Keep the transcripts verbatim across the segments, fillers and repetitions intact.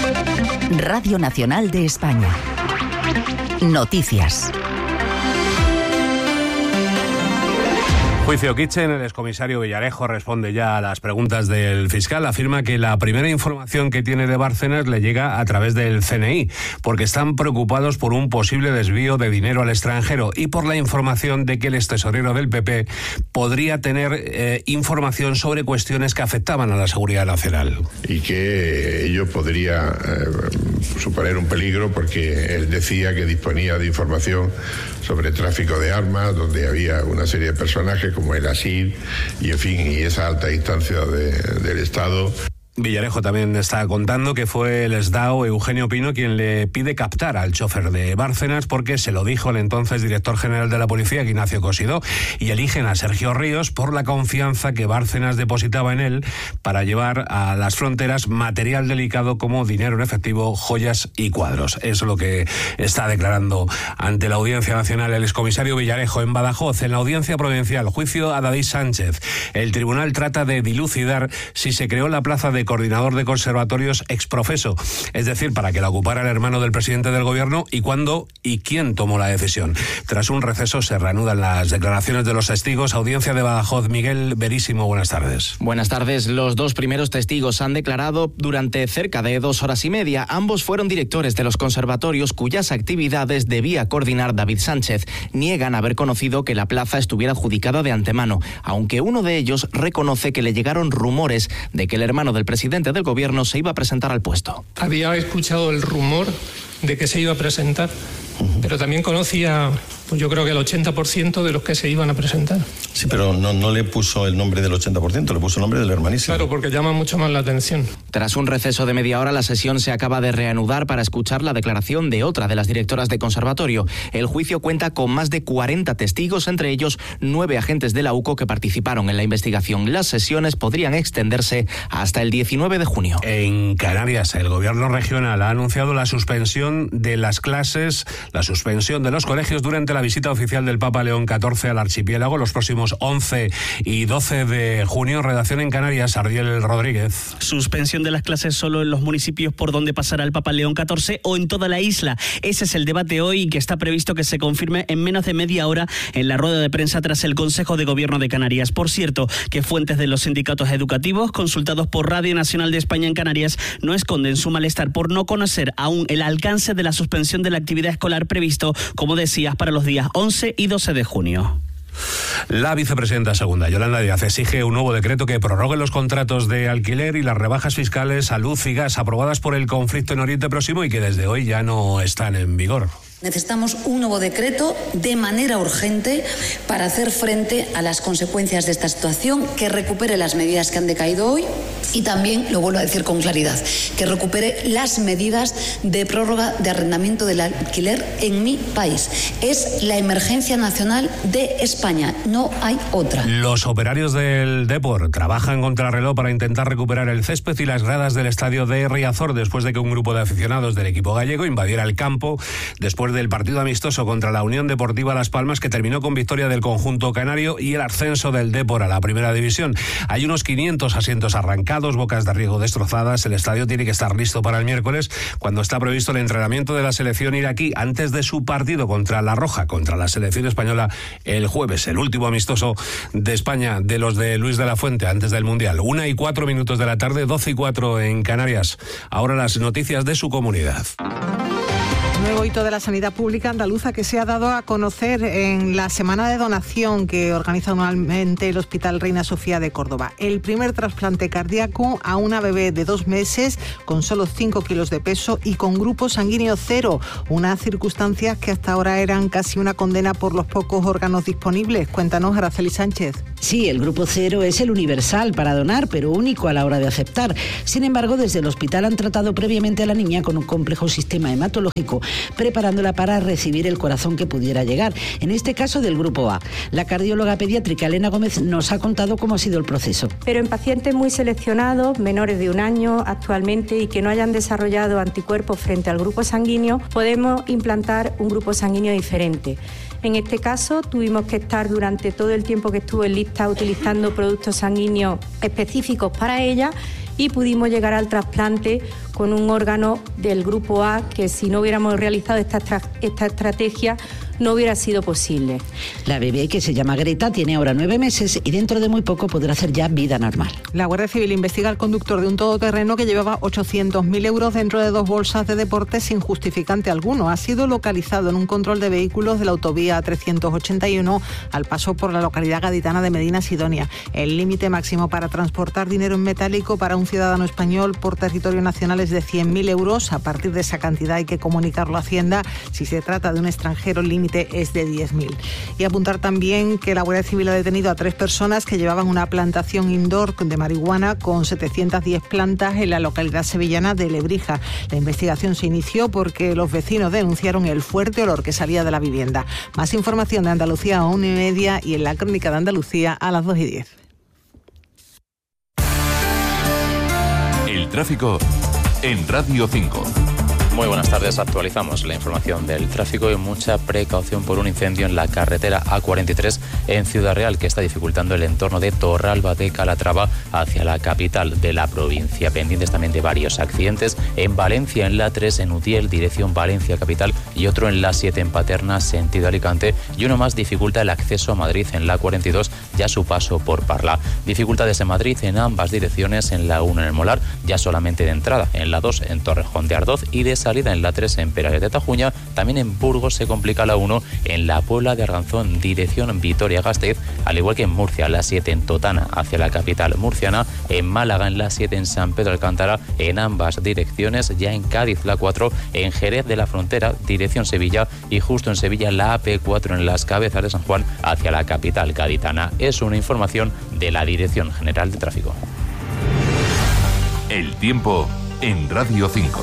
Radio Nacional de España. Noticias. Juicio Kitchen, el excomisario Villarejo responde ya a las preguntas del fiscal. Afirma que la primera información que tiene de Bárcenas le llega a través del C N I, porque están preocupados por un posible desvío de dinero al extranjero y por la información de que el extesorero del P P podría tener eh, información sobre cuestiones que afectaban a la seguridad nacional. Y que ello podría eh, suponer un peligro porque él decía que disponía de información sobre tráfico de armas, donde había una serie de personajes como el Asir y, en fin, y esa alta instancia de, del Estado. Villarejo también está contando que fue el S D A O Eugenio Pino quien le pide captar al chofer de Bárcenas porque se lo dijo el entonces director general de la policía, Ignacio Cosidó, y eligen a Sergio Ríos por la confianza que Bárcenas depositaba en él para llevar a las fronteras material delicado como dinero en efectivo, joyas y cuadros. Eso es lo que está declarando ante la Audiencia Nacional el excomisario Villarejo. En Badajoz, en la Audiencia Provincial, juicio a David Sánchez. El tribunal trata de dilucidar si se creó la plaza de coordinador de conservatorios exprofeso, es decir, para que la ocupara el hermano del presidente del gobierno, y cuándo y quién tomó la decisión. Tras un receso se reanudan las declaraciones de los testigos. Audiencia de Badajoz, Miguel Verísimo, buenas tardes. Buenas tardes. Los dos primeros testigos han declarado durante cerca de dos horas y media. Ambos fueron directores de los conservatorios cuyas actividades debía coordinar David Sánchez. Niegan haber conocido que la plaza estuviera adjudicada de antemano, aunque uno de ellos reconoce que le llegaron rumores de que el hermano del presidente presidente del gobierno se iba a presentar al puesto. Había escuchado el rumor de que se iba a presentar, pero también conocía, pues yo creo que el ochenta por ciento de los que se iban a presentar. Sí, pero no, no le puso el nombre del ochenta por ciento, le puso el nombre del hermanísimo. Claro, porque llama mucho más la atención. Tras un receso de media hora, la sesión se acaba de reanudar para escuchar la declaración de otra de las directoras de conservatorio. El juicio cuenta con más de cuarenta testigos, entre ellos nueve agentes de la U C O que participaron en la investigación. Las sesiones podrían extenderse hasta el diecinueve de junio. En Canarias, el gobierno regional ha anunciado la suspensión de las clases, la suspensión de los colegios durante la visita oficial del Papa León catorce al archipiélago los próximos once y doce de junio. Redacción en Canarias, Ardiel Rodríguez. Suspensión de las clases solo en los municipios por donde pasará el Papa León catorce o en toda la isla. Ese es el debate hoy y que está previsto que se confirme en menos de media hora en la rueda de prensa tras el Consejo de Gobierno de Canarias. Por cierto, que fuentes de los sindicatos educativos consultados por Radio Nacional de España en Canarias no esconden su malestar por no conocer aún el alcance de la suspensión de la actividad escolar previsto, como decías, para los días once y doce de junio. La vicepresidenta segunda, Yolanda Díaz, exige un nuevo decreto que prorrogue los contratos de alquiler y las rebajas fiscales a luz y gas aprobadas por el conflicto en Oriente Próximo y que desde hoy ya no están en vigor. Necesitamos un nuevo decreto de manera urgente para hacer frente a las consecuencias de esta situación, que recupere las medidas que han decaído hoy y también, lo vuelvo a decir con claridad, que recupere las medidas de prórroga de arrendamiento del alquiler en mi país. Es la emergencia nacional de España, no hay otra. Los operarios del Depor trabajan contra reloj para intentar recuperar el césped y las gradas del estadio de Riazor después de que un grupo de aficionados del equipo gallego invadiera el campo después del partido amistoso contra la Unión Deportiva Las Palmas, que terminó con victoria del conjunto canario y el ascenso del Depor a la primera división. Hay unos quinientos asientos arrancados, bocas de riego destrozadas. El estadio tiene que estar listo para el miércoles, cuando está previsto el entrenamiento de la selección iraquí antes de su partido contra La Roja, contra la selección española el jueves, el último amistoso de España de los de Luis de la Fuente antes del Mundial. Una y cuatro minutos de la tarde, doce y cuatro en Canarias. Ahora las noticias de su comunidad. Nuevo hito de la sanidad pública andaluza que se ha dado a conocer en la semana de donación que organiza anualmente el Hospital Reina Sofía de Córdoba. El primer trasplante cardíaco a una bebé de dos meses con solo cinco kilos de peso y con grupo sanguíneo cero, unas circunstancias que hasta ahora eran casi una condena por los pocos órganos disponibles. Cuéntanos, Araceli Sánchez. Sí, el grupo cero es el universal para donar, pero único a la hora de aceptar. Sin embargo, desde el hospital han tratado previamente a la niña con un complejo sistema hematológico, preparándola para recibir el corazón que pudiera llegar, en este caso del grupo A. La cardióloga pediátrica Elena Gómez nos ha contado cómo ha sido el proceso. Pero en pacientes muy seleccionados, menores de un año actualmente, y que no hayan desarrollado anticuerpos frente al grupo sanguíneo, podemos implantar un grupo sanguíneo diferente. En este caso tuvimos que estar durante todo el tiempo que estuvo en lista utilizando productos sanguíneos específicos para ella y pudimos llegar al trasplante con un órgano del Grupo A que si no hubiéramos realizado esta, esta estrategia no hubiera sido posible. La bebé, que se llama Greta, tiene ahora nueve meses y dentro de muy poco podrá hacer ya vida normal. La Guardia Civil investiga al conductor de un todoterreno que llevaba ochocientos mil euros dentro de dos bolsas de deporte sin justificante alguno. Ha sido localizado en un control de vehículos de la autovía trescientos ochenta y uno al paso por la localidad gaditana de Medina Sidonia. El límite máximo para transportar dinero en metálico para un ciudadano español por territorio nacional es de cien mil euros. A partir de esa cantidad hay que comunicarlo a Hacienda. Si se trata de un extranjero, el límite es de diez mil. Y apuntar también que la Guardia Civil ha detenido a tres personas que llevaban una plantación indoor de marihuana con setecientas diez plantas en la localidad sevillana de Lebrija. La investigación se inició porque los vecinos denunciaron el fuerte olor que salía de la vivienda. Más información de Andalucía a una y media y en la Crónica de Andalucía a las dos y diez. El tráfico en Radio cinco. Muy buenas tardes, actualizamos la información del tráfico y mucha precaución por un incendio en la carretera A cuarenta y tres en Ciudad Real que está dificultando el entorno de Torralba de Calatrava hacia la capital de la provincia. Pendientes también de varios accidentes en Valencia, en la tres en Utiel, dirección Valencia capital, y otro en la siete en Paterna, sentido Alicante, y uno más dificulta el acceso a Madrid en la cuarenta y dos, ya su paso por Parla. Dificultades en Madrid en ambas direcciones, en la uno en el Molar, ya solamente de entrada, en la dos en Torrejón de Ardoz y de salida en la tres en Perales de Tajuña. También en Burgos se complica la uno en la Puebla de Arganzón, dirección Vitoria-Gasteiz, al igual que en Murcia, la siete en Totana hacia la capital murciana, en Málaga en la siete en San Pedro Alcántara, en ambas direcciones, ya en Cádiz la cuatro en Jerez de la Frontera, dirección Sevilla, y justo en Sevilla la A P cuatro en las Cabezas de San Juan hacia la capital gaditana. Es una información de la Dirección General de Tráfico. El tiempo en Radio cinco.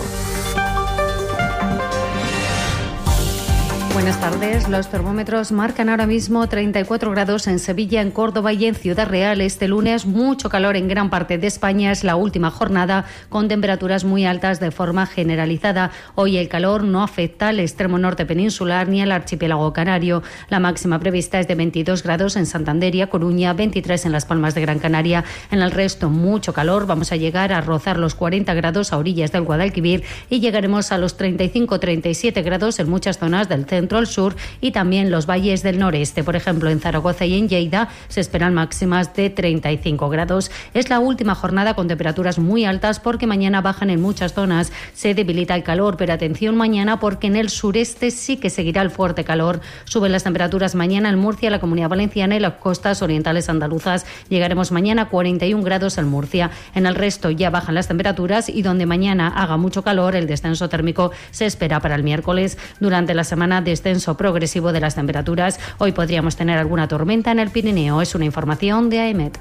Buenas tardes. Los termómetros marcan ahora mismo treinta y cuatro grados en Sevilla, en Córdoba y en Ciudad Real. Este lunes mucho calor en gran parte de España. Es la última jornada con temperaturas muy altas de forma generalizada. Hoy el calor no afecta al extremo norte peninsular ni al archipiélago canario. La máxima prevista es de veintidós grados en Santander y A Coruña, veintitrés en Las Palmas de Gran Canaria. En el resto mucho calor. Vamos a llegar a rozar los cuarenta grados a orillas del Guadalquivir y llegaremos a los treinta y cinco a treinta y siete grados en muchas zonas del centro, al sur y también los valles del noreste. Por ejemplo, en Zaragoza y en Lleida se esperan máximas de treinta y cinco grados. Es la última jornada con temperaturas muy altas porque mañana bajan en muchas zonas. Se debilita el calor, pero atención mañana porque en el sureste sí que seguirá el fuerte calor. Suben las temperaturas mañana en Murcia, la Comunidad Valenciana y las costas orientales andaluzas. Llegaremos mañana a cuarenta y un grados en Murcia. En el resto ya bajan las temperaturas y donde mañana haga mucho calor, el descenso térmico se espera para el miércoles. Durante la semana de descenso progresivo de las temperaturas. Hoy podríamos tener alguna tormenta en el Pirineo. Es una información de AEMET.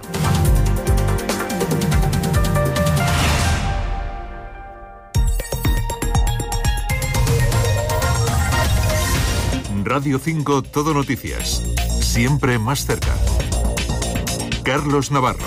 Radio cinco Todo Noticias. Siempre más cerca. Carlos Navarro.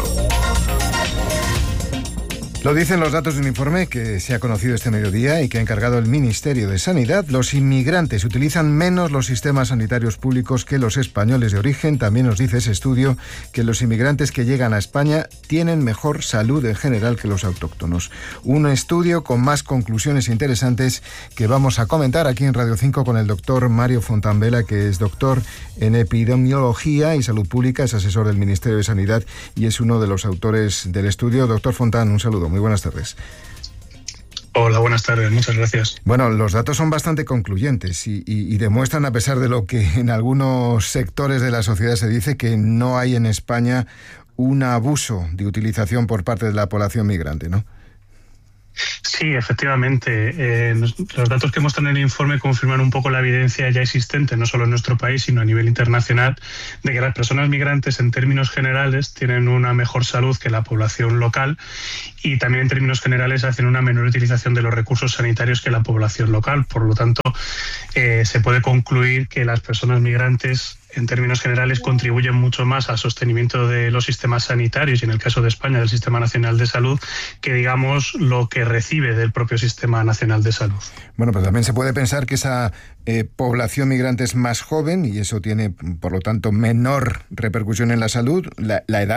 Lo dicen los datos de un informe que se ha conocido este mediodía y que ha encargado el Ministerio de Sanidad. Los inmigrantes utilizan menos los sistemas sanitarios públicos que los españoles de origen. También nos dice ese estudio que los inmigrantes que llegan a España tienen mejor salud en general que los autóctonos. Un estudio con más conclusiones interesantes que vamos a comentar aquí en Radio cinco con el doctor Mario Fontambela, que es doctor en epidemiología y salud pública, es asesor del Ministerio de Sanidad y es uno de los autores del estudio. Doctor Fontán, un saludo. Muy buenas tardes. Hola, buenas tardes, muchas gracias. Bueno, los datos son bastante concluyentes y, y, y demuestran, a pesar de lo que en algunos sectores de la sociedad se dice, que no hay en España un abuso de utilización por parte de la población migrante, ¿no? Sí, efectivamente. Eh, los datos que muestran en el informe confirman un poco la evidencia ya existente, no solo en nuestro país, sino a nivel internacional, de que las personas migrantes en términos generales tienen una mejor salud que la población local y también en términos generales hacen una menor utilización de los recursos sanitarios que la población local. Por lo tanto, eh, se puede concluir que las personas migrantes en términos generales contribuyen mucho más al sostenimiento de los sistemas sanitarios y en el caso de España del Sistema Nacional de Salud que digamos lo que recibe del propio Sistema Nacional de Salud. Bueno, pero también se puede pensar que esa eh, población migrante es más joven y eso tiene por lo tanto menor repercusión en la salud. La, la edad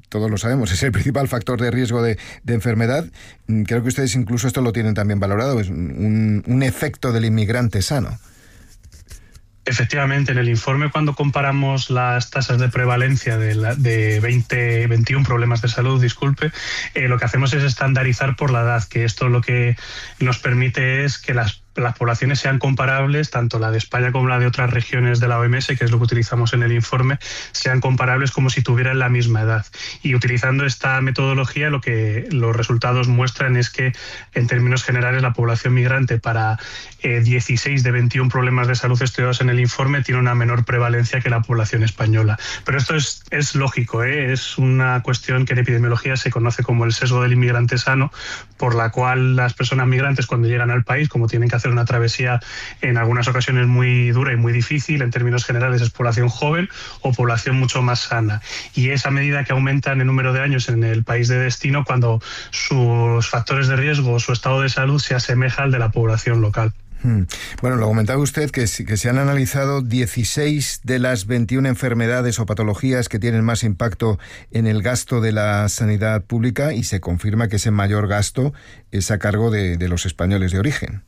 todos lo sabemos, es el principal factor de riesgo de, de enfermedad. Creo que ustedes incluso esto lo tienen también valorado, es un, un efecto del inmigrante sano. Efectivamente, en el informe, cuando comparamos las tasas de prevalencia de, la, de veinte, veintiún problemas de salud, disculpe, eh, lo que hacemos es estandarizar por la edad, que esto lo que nos permite es que las las poblaciones sean comparables, tanto la de España como la de otras regiones de la O M S, que es lo que utilizamos en el informe, sean comparables como si tuvieran la misma edad. Y utilizando esta metodología, lo que los resultados muestran es que, en términos generales, la población migrante para eh, dieciséis de veintiún problemas de salud estudiados en el informe tiene una menor prevalencia que la población española. Pero esto es, es lógico, ¿eh? Es una cuestión que en epidemiología se conoce como el sesgo del inmigrante sano, por la cual las personas migrantes, cuando llegan al país, como tienen que hacer una travesía en algunas ocasiones muy dura y muy difícil, en términos generales es población joven o población mucho más sana. Y es a medida que aumentan el número de años en el país de destino cuando sus factores de riesgo o su estado de salud se asemeja al de la población local. Bueno, lo comentaba usted que, que se han analizado dieciséis de las veintiuna enfermedades o patologías que tienen más impacto en el gasto de la sanidad pública, y se confirma que ese mayor gasto es a cargo de, de los españoles de origen.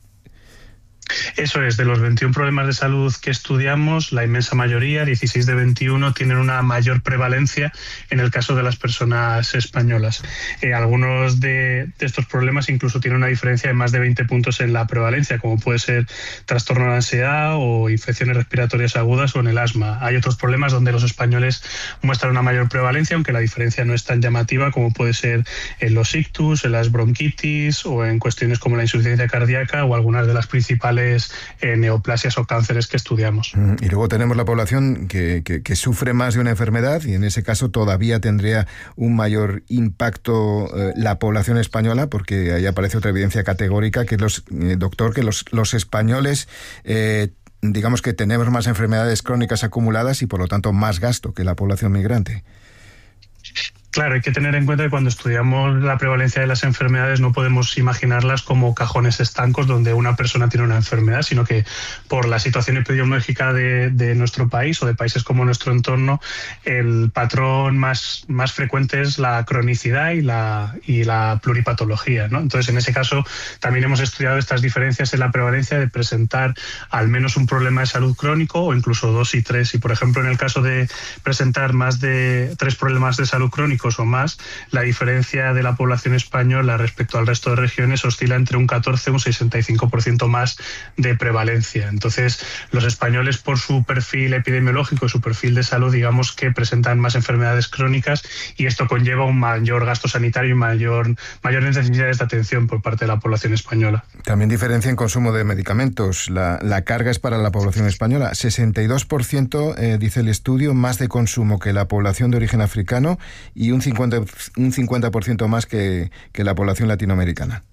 Eso es, de los veintiún problemas de salud que estudiamos, la inmensa mayoría, dieciséis de veintiuno, tienen una mayor prevalencia en el caso de las personas españolas. Eh, algunos de, de estos problemas incluso tienen una diferencia de más de veinte puntos en la prevalencia, como puede ser trastorno de ansiedad o infecciones respiratorias agudas o en el asma. Hay otros problemas donde los españoles muestran una mayor prevalencia, aunque la diferencia no es tan llamativa, como puede ser en los ictus, en las bronquitis o en cuestiones como la insuficiencia cardíaca o algunas de las principales Eh, neoplasias o cánceres que estudiamos. Y luego tenemos la población que, que, que sufre más de una enfermedad, y en ese caso todavía tendría un mayor impacto eh, la población española, porque ahí aparece otra evidencia categórica, que los, eh, doctor, que los, los españoles eh, digamos que tenemos más enfermedades crónicas acumuladas y por lo tanto más gasto que la población migrante. Claro, hay que tener en cuenta que cuando estudiamos la prevalencia de las enfermedades no podemos imaginarlas como cajones estancos donde una persona tiene una enfermedad, sino que por la situación epidemiológica de, de nuestro país o de países como nuestro entorno, el patrón más, más frecuente es la cronicidad y la, y la pluripatología, ¿no? Entonces, en ese caso, también hemos estudiado estas diferencias en la prevalencia de presentar al menos un problema de salud crónico o incluso dos y tres. Y, por ejemplo, en el caso de presentar más de tres problemas de salud crónico o más, la diferencia de la población española respecto al resto de regiones oscila entre un catorce y un sesenta y cinco por ciento más de prevalencia. Entonces, los españoles, por su perfil epidemiológico y su perfil de salud, digamos que presentan más enfermedades crónicas, y esto conlleva un mayor gasto sanitario y mayor, mayores necesidades de atención por parte de la población española. También diferencia en consumo de medicamentos. La, la carga es para la población española. sesenta y dos por ciento, eh, dice el estudio, más de consumo que la población de origen africano, y un cincuenta, un cincuenta por ciento más que, que la población latinoamericana.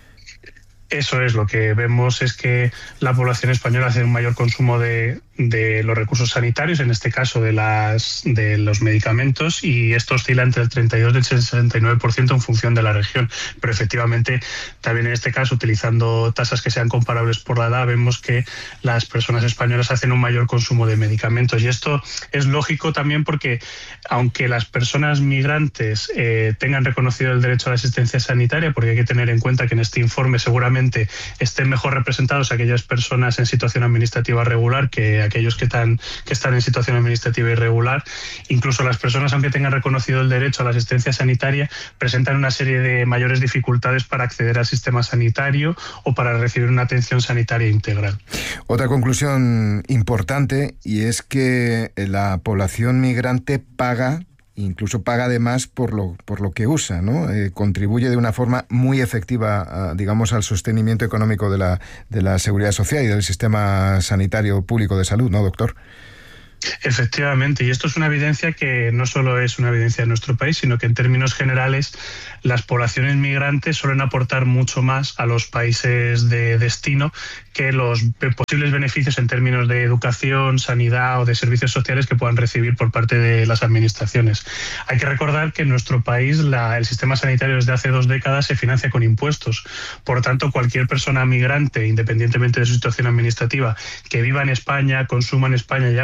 Eso es, lo que vemos es que la población española hace un mayor consumo de, de los recursos sanitarios, en este caso de, las, de los medicamentos, y esto oscila entre el treinta y dos y el sesenta y nueve por ciento en función de la región. Pero efectivamente, también en este caso, utilizando tasas que sean comparables por la edad, vemos que las personas españolas hacen un mayor consumo de medicamentos. Y esto es lógico también porque, aunque las personas migrantes eh, tengan reconocido el derecho a la asistencia sanitaria, porque hay que tener en cuenta que en este informe seguramente estén mejor representados aquellas personas en situación administrativa regular que aquellos que están, que están en situación administrativa irregular. Incluso las personas, aunque tengan reconocido el derecho a la asistencia sanitaria, presentan una serie de mayores dificultades para acceder al sistema sanitario o para recibir una atención sanitaria integral. Otra conclusión importante, y es que la población migrante paga, incluso paga además por lo por lo que usa, ¿no? Eh, contribuye de una forma muy efectiva, a, digamos, al sostenimiento económico de la de la seguridad social y del sistema sanitario público de salud, ¿no, doctor? Efectivamente, y esto es una evidencia que no solo es una evidencia de nuestro país, sino que en términos generales las poblaciones migrantes suelen aportar mucho más a los países de destino que los posibles beneficios en términos de educación, sanidad o de servicios sociales que puedan recibir por parte de las administraciones. Hay que recordar que en nuestro país la, el sistema sanitario desde hace dos décadas se financia con impuestos. Por tanto, cualquier persona migrante, independientemente de su situación administrativa, que viva en España, consuma en España y haga su vida en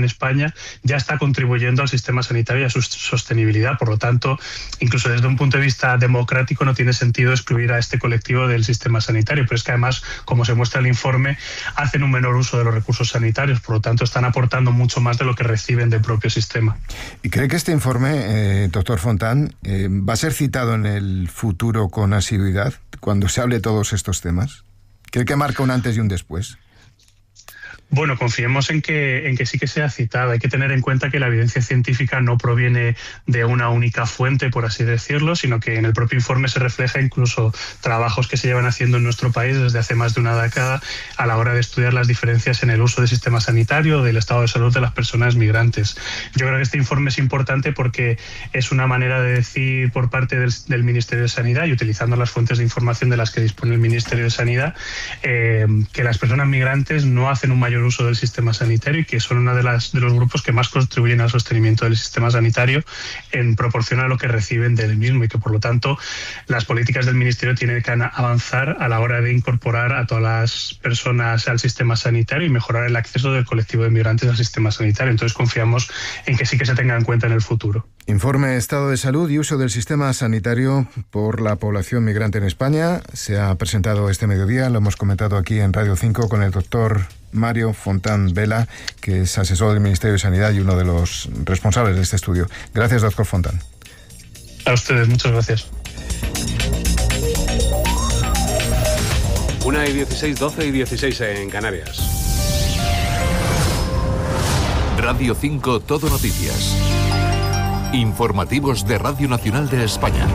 en España ya está contribuyendo al sistema sanitario y a su sostenibilidad. Por lo tanto, incluso desde un punto de vista democrático no tiene sentido excluir a este colectivo del sistema sanitario, pero es que además, como se muestra en el informe, hacen un menor uso de los recursos sanitarios, por lo tanto están aportando mucho más de lo que reciben del propio sistema. ¿Y cree que este informe, eh, doctor Fontán, eh, va a ser citado en el futuro con asiduidad cuando se hable de todos estos temas? ¿Cree que marca un antes y un después? Bueno, confiemos en que, en que sí que sea citada. Hay que tener en cuenta que la evidencia científica no proviene de una única fuente, por así decirlo, sino que en el propio informe se refleja incluso trabajos que se llevan haciendo en nuestro país desde hace más de una década a la hora de estudiar las diferencias en el uso del sistema sanitario o del estado de salud de las personas migrantes. Yo creo que este informe es importante porque es una manera de decir por parte del, del Ministerio de Sanidad, y utilizando las fuentes de información de las que dispone el Ministerio de Sanidad, eh, que las personas migrantes no hacen un mayor uso del sistema sanitario y que son uno de, las, de los grupos que más contribuyen al sostenimiento del sistema sanitario en proporción a lo que reciben del mismo, y que por lo tanto las políticas del Ministerio tienen que avanzar a la hora de incorporar a todas las personas al sistema sanitario y mejorar el acceso del colectivo de migrantes al sistema sanitario. Entonces confiamos en que sí que se tenga en cuenta en el futuro. Informe Estado de Salud y Uso del Sistema Sanitario por la población migrante en España. Se ha presentado este mediodía, lo hemos comentado aquí en Radio cinco con el doctor Mario Fontán Vela, que es asesor del Ministerio de Sanidad y uno de los responsables de este estudio. Gracias, doctor Fontán. A ustedes, muchas gracias. Una y dieciséis, doce y dieciséis en Canarias. Radio cinco Todo Noticias. Informativos de Radio Nacional de España.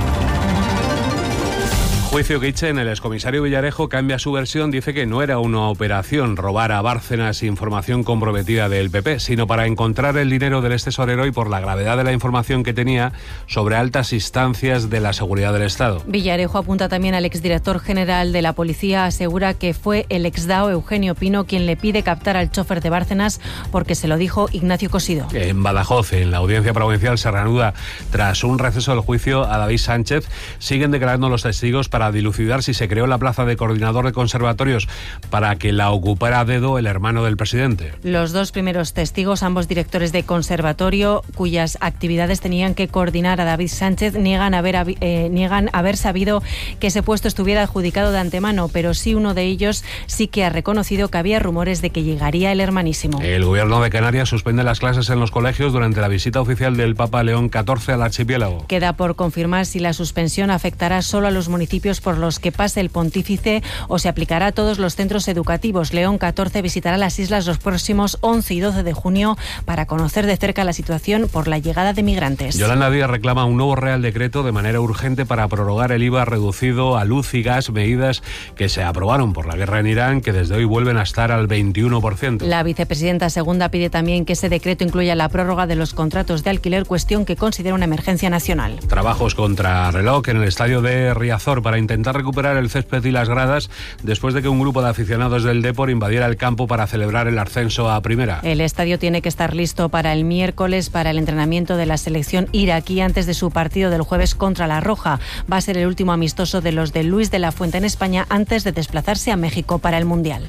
Juicio Guichen, el excomisario Villarejo cambia su versión, dice que no era una operación robar a Bárcenas información comprometida del P P, sino para encontrar el dinero del ex tesorero y por la gravedad de la información que tenía sobre altas instancias de la seguridad del Estado. Villarejo apunta también al exdirector general de la policía, asegura que fue el exdao Eugenio Pino quien le pide captar al chofer de Bárcenas porque se lo dijo Ignacio Cosido. En Badajoz, en la audiencia provincial, se reanuda tras un receso del juicio a David Sánchez. Siguen declarando los testigos para para dilucidar si se creó la plaza de coordinador de conservatorios para que la ocupara a dedo el hermano del presidente. Los dos primeros testigos, ambos directores de conservatorio, cuyas actividades tenían que coordinar a David Sánchez, niegan haber, eh, niegan haber sabido que ese puesto estuviera adjudicado de antemano, pero sí uno de ellos sí que ha reconocido que había rumores de que llegaría el hermanísimo. El gobierno de Canarias suspende las clases en los colegios durante la visita oficial del Papa León catorce al archipiélago. Queda por confirmar si la suspensión afectará solo a los municipios por los que pase el pontífice o se aplicará a todos los centros educativos. León catorce visitará las islas los próximos once y doce de junio para conocer de cerca la situación por la llegada de migrantes. Yolanda Díaz reclama un nuevo Real Decreto de manera urgente para prorrogar el I V A reducido a luz y gas, medidas que se aprobaron por la guerra en Irán, que desde hoy vuelven a estar al veintiuno por ciento. La vicepresidenta segunda pide también que ese decreto incluya la prórroga de los contratos de alquiler, cuestión que considera una emergencia nacional. Trabajos contra reloj en el estadio de Riazor para intentar recuperar el césped y las gradas después de que un grupo de aficionados del Depor invadiera el campo para celebrar el ascenso a primera. El estadio tiene que estar listo para el miércoles para el entrenamiento de la selección iraquí antes de su partido del jueves contra La Roja. Va a ser el último amistoso de los de Luis de la Fuente en España antes de desplazarse a México para el Mundial.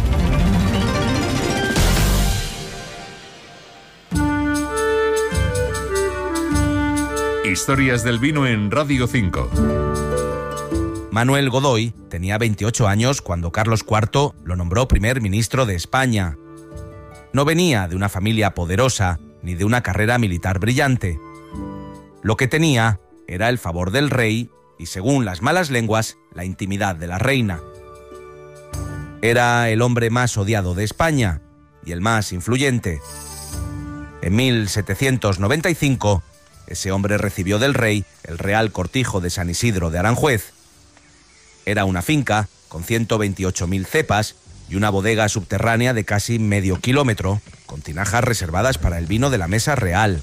Historias del vino en Radio cinco. Manuel Godoy tenía veintiocho años cuando Carlos cuarto lo nombró primer ministro de España. No venía de una familia poderosa ni de una carrera militar brillante. Lo que tenía era el favor del rey y, según las malas lenguas, la intimidad de la reina. Era el hombre más odiado de España y el más influyente. En mil setecientos noventa y cinco, ese hombre recibió del rey el Real Cortijo de San Isidro de Aranjuez. Era una finca con ciento veintiocho mil cepas y una bodega subterránea de casi medio kilómetro, con tinajas reservadas para el vino de la mesa real.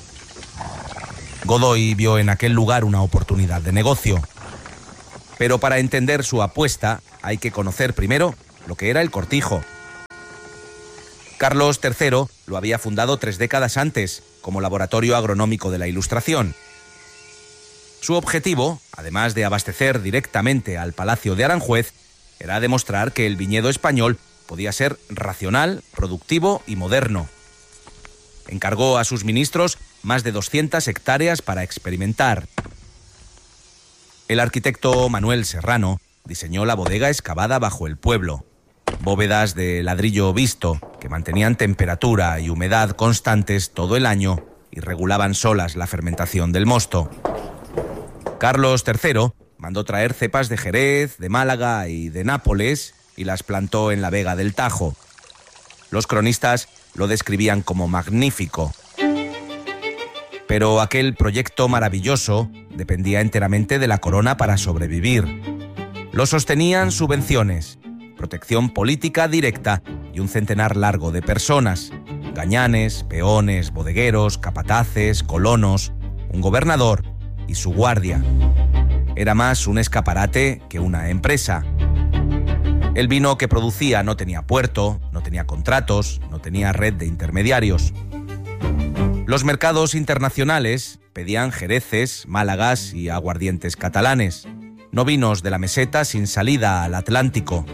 Godoy vio en aquel lugar una oportunidad de negocio. Pero para entender su apuesta hay que conocer primero lo que era el cortijo. Carlos tercero lo había fundado tres décadas antes, como laboratorio agronómico de la Ilustración. Su objetivo, además de abastecer directamente al Palacio de Aranjuez, era demostrar que el viñedo español podía ser racional, productivo y moderno. Encargó a sus ministros más de doscientas hectáreas para experimentar. El arquitecto Manuel Serrano diseñó la bodega excavada bajo el pueblo. Bóvedas de ladrillo visto que mantenían temperatura y humedad constantes todo el año y regulaban solas la fermentación del mosto. Carlos tercero mandó traer cepas de Jerez, de Málaga y de Nápoles y las plantó en la Vega del Tajo. Los cronistas lo describían como magnífico. Pero aquel proyecto maravilloso dependía enteramente de la corona para sobrevivir. Lo sostenían subvenciones, protección política directa y un centenar largo de personas: gañanes, peones, bodegueros, capataces, colonos, un gobernador y su guardia. Era más un escaparate que una empresa. El vino que producía no tenía puerto, no tenía contratos, no tenía red de intermediarios. Los mercados internacionales pedían jereces, málagas y aguardientes catalanes, no vinos de la meseta sin salida al Atlántico.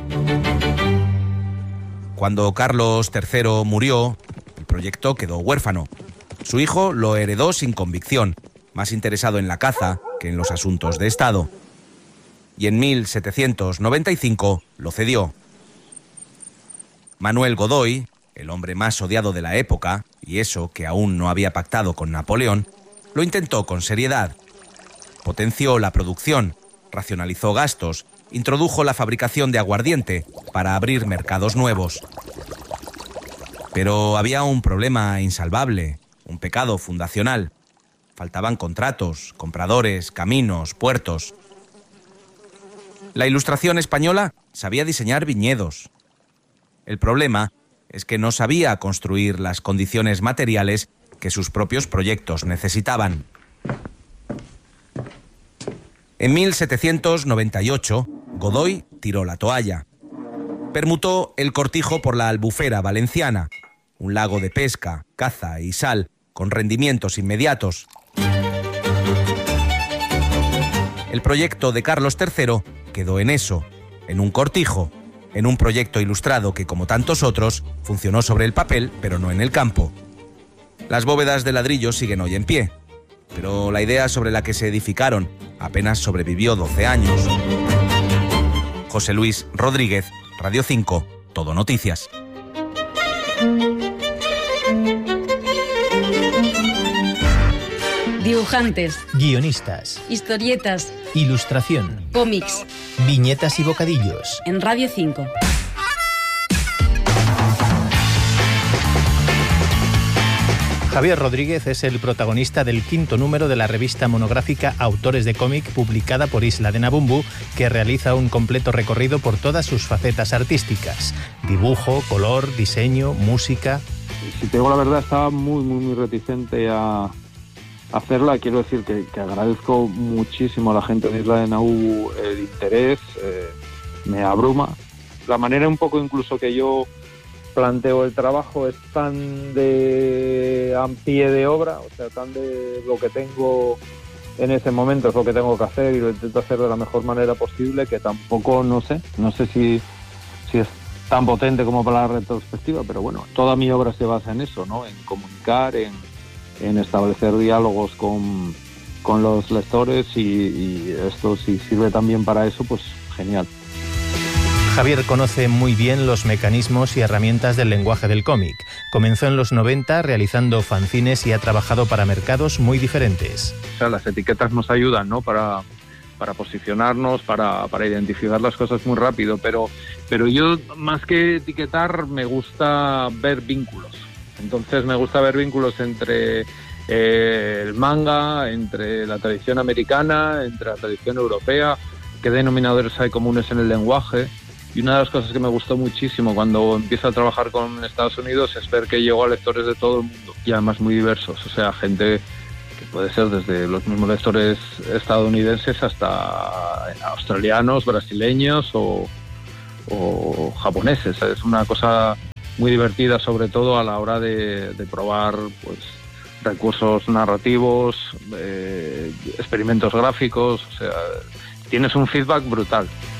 Cuando Carlos tercero murió, el proyecto quedó huérfano. Su hijo lo heredó sin convicción, más interesado en la caza que en los asuntos de Estado. Y en mil setecientos noventa y cinco lo cedió. Manuel Godoy, el hombre más odiado de la época, y eso que aún no había pactado con Napoleón, lo intentó con seriedad. Potenció la producción, racionalizó gastos, introdujo la fabricación de aguardiente para abrir mercados nuevos. Pero había un problema insalvable, un pecado fundacional. Faltaban contratos, compradores, caminos, puertos. La Ilustración española sabía diseñar viñedos. El problema es que no sabía construir las condiciones materiales que sus propios proyectos necesitaban. En mil setecientos noventa y ocho, Godoy tiró la toalla. Permutó el cortijo por la Albufera valenciana, un lago de pesca, caza y sal, con rendimientos inmediatos. El proyecto de Carlos tercero quedó en eso, en un cortijo, en un proyecto ilustrado que, como tantos otros, funcionó sobre el papel, pero no en el campo. Las bóvedas de ladrillo siguen hoy en pie, pero la idea sobre la que se edificaron apenas sobrevivió doce años. José Luis Rodríguez, Radio cinco, Todo Noticias. Dibujantes, guionistas, historietas, ilustración, cómics, viñetas y bocadillos. En Radio cinco. Javier Rodríguez es el protagonista del quinto número de la revista monográfica Autores de cómic, publicada por Isla de Nabumbu, que realiza un completo recorrido por todas sus facetas artísticas: dibujo, color, diseño, música. Si te digo la verdad, estaba muy, muy, muy reticente a hacerla. Quiero decir que, que agradezco muchísimo a la gente de Isla de Nabumbu el interés, eh, me abruma. La manera un poco incluso que yo planteo el trabajo es tan de a pie de obra, o sea, tan de lo que tengo en ese momento es lo que tengo que hacer y lo intento hacer de la mejor manera posible, que tampoco, no sé, no sé si, si es tan potente como para la retrospectiva, pero bueno, toda mi obra se basa en eso, ¿no? En comunicar, en, en establecer diálogos con, con los lectores y, y esto, si sirve también para eso, pues genial. Javier conoce muy bien los mecanismos y herramientas del lenguaje del cómic. Comenzó en los noventa realizando fanzines y ha trabajado para mercados muy diferentes. O sea, las etiquetas nos ayudan, ¿no? Para, para posicionarnos, para, para identificar las cosas muy rápido, pero, pero yo más que etiquetar me gusta ver vínculos. Entonces me gusta ver vínculos entre eh, el manga, entre la tradición americana, entre la tradición europea, qué denominadores hay comunes en el lenguaje. Y una de las cosas que me gustó muchísimo cuando empiezo a trabajar con Estados Unidos es ver que llegó a lectores de todo el mundo y además muy diversos, o sea, gente que puede ser desde los mismos lectores estadounidenses hasta australianos, brasileños o, o japoneses. Es una cosa muy divertida, sobre todo a la hora de, de probar pues recursos narrativos, eh, experimentos gráficos, o sea, tienes un feedback brutal.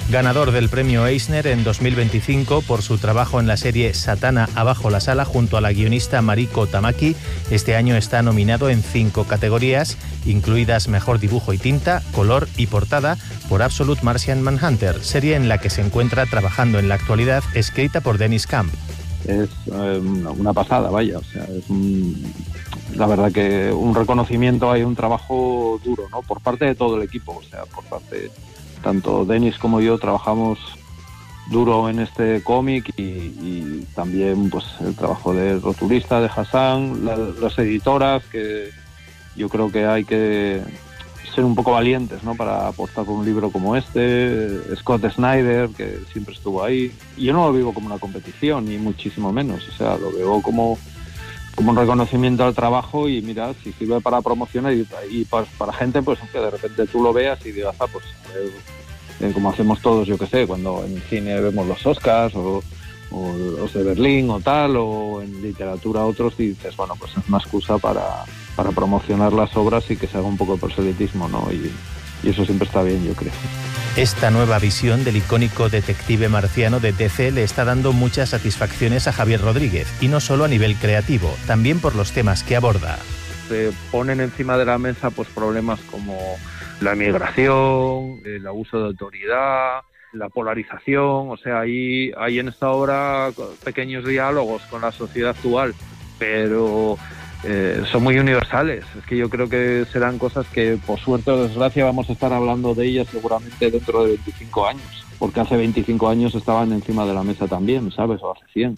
Ganador del premio Eisner en dos mil veinticinco por su trabajo en la serie Satana abajo la sala junto a la guionista Mariko Tamaki, este año está nominado en cinco categorías, incluidas Mejor Dibujo y Tinta, Color y Portada, por Absolute Martian Manhunter, serie en la que se encuentra trabajando en la actualidad, escrita por Dennis Camp. Es eh, una pasada, vaya, o sea, es un, la verdad que un reconocimiento, hay un trabajo duro, ¿no? Por parte de todo el equipo, o sea, por parte, tanto Dennis como yo trabajamos duro en este cómic y, y también pues el trabajo de rotulista, de Hassan, la, las editoras, que yo creo que hay que ser un poco valientes, ¿no? Para apostar por un libro como este, Scott Snyder, que siempre estuvo ahí. Y yo no lo vivo como una competición, ni muchísimo menos, o sea, lo veo como, como un reconocimiento al trabajo y mira, si sirve para promocionar y, y para, para gente, pues que de repente tú lo veas y digas, ah, pues eh, como hacemos todos, yo que sé, cuando en cine vemos los Oscars o, o los de Berlín o tal, o en literatura otros, y dices, bueno, pues es una excusa para... para promocionar las obras y que se haga un poco de proselitismo, ¿no? Y, y eso siempre está bien, yo creo. Esta nueva visión del icónico detective marciano de D C le está dando muchas satisfacciones a Javier Rodríguez, y no solo a nivel creativo, también por los temas que aborda. Se ponen encima de la mesa pues problemas como la migración, el abuso de autoridad, la polarización, o sea, hay, hay en esta obra pequeños diálogos con la sociedad actual, pero... Eh, son muy universales. Es que yo creo que serán cosas que, por suerte o desgracia, vamos a estar hablando de ellas seguramente dentro de veinticinco años, porque hace veinticinco años estaban encima de la mesa también, ¿sabes? O hace cien.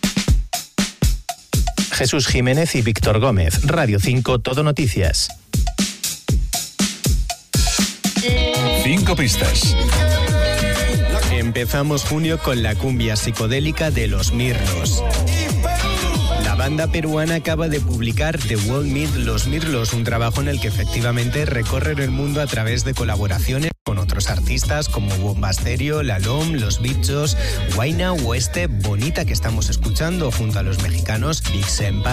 Jesús Jiménez y Víctor Gómez, Radio cinco, Todo Noticias. Cinco pistas. Empezamos junio con la cumbia psicodélica de Los Mirlos. La banda peruana acaba de publicar The World Meet Los Mirlos, un trabajo en el que efectivamente recorren el mundo a través de colaboraciones con otros artistas como Bomba Estéreo, La Lom, Los Bichos, Huayna o este Bonita que estamos escuchando junto a los mexicanos Big Senpai